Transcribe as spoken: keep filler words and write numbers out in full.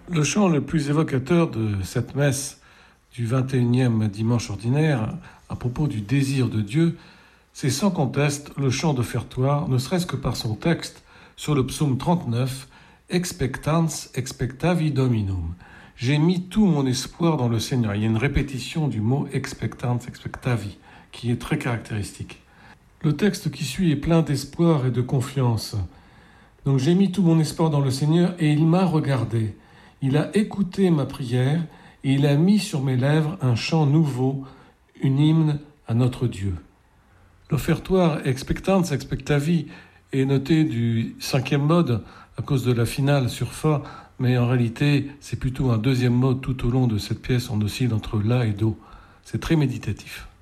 Le chant le plus évocateur de cette messe du vingt et unième dimanche ordinaire, à propos du désir de Dieu, c'est sans conteste le chant d'offertoire, ne serait-ce que par son texte sur le psaume trente-neuf, « Expectans expectavi Dominum ». J'ai mis tout mon espoir dans le Seigneur. Il y a une répétition du mot « expectans expectavi » qui est très caractéristique. Le texte qui suit est plein d'espoir et de confiance. Donc j'ai mis tout mon espoir dans le Seigneur et il m'a regardé. Il a écouté ma prière et il a mis sur mes lèvres un chant nouveau, une hymne à notre Dieu. L'offertoire Expectans expectavi est noté du cinquième mode à cause de la finale sur Fa, mais en réalité c'est plutôt un deuxième mode tout au long de cette pièce, on oscille entre La et Do. C'est très méditatif.